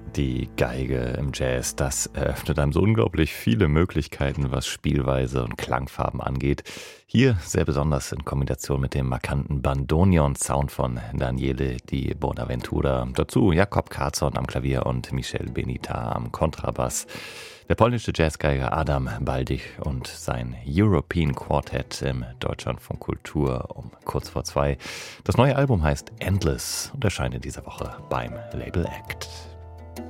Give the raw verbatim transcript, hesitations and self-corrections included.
Die Geige im Jazz, das eröffnet einem so unglaublich viele Möglichkeiten, was Spielweise und Klangfarben angeht. Hier sehr besonders in Kombination mit dem markanten Bandoneon-Sound von Daniele Di Bonaventura. Dazu Jakob Karlsson am Klavier und Michel Benita am Kontrabass. Der polnische Jazzgeiger Adam Baldig und sein European Quartet im Deutschlandfunk Kultur um kurz vor zwei. Das neue Album heißt Endless und erscheint in dieser Woche beim Label Act.